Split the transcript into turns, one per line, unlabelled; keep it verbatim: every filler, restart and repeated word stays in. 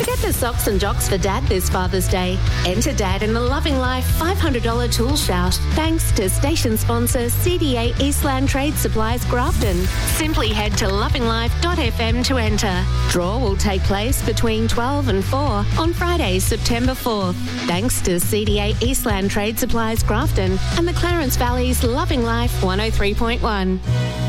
Get the socks and jocks for Dad this Father's Day. Enter Dad in the Loving Life five hundred dollars tool shout thanks to station sponsor C D A Eastland Trade Supplies Grafton. Simply head to loving life dot f m to enter. Draw will take place between twelve and four on Friday, September fourth. Thanks to C D A Eastland Trade Supplies Grafton and the Clarence Valley's Loving Life one oh three point one.